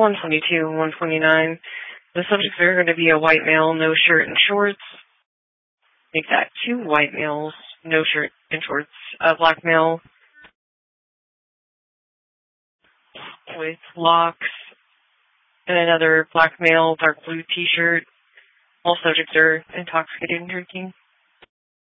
122 and 129. The subjects are going to be a white male, no shirt and shorts. Make that 2 white males, no shirt and shorts. A black male with locks, and another black male, dark blue t-shirt. All subjects are intoxicated and drinking.